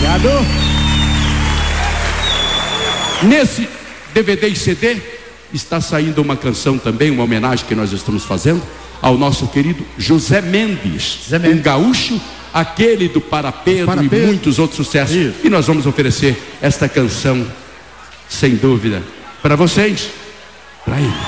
Obrigado. Nesse DVD e CD está saindo uma canção também, uma homenagem que nós estamos fazendo ao nosso querido José Mendes, um gaúcho, aquele do Para Pedro e muitos outros sucessos. Isso. E nós vamos oferecer esta canção, sem dúvida, para vocês, para ele.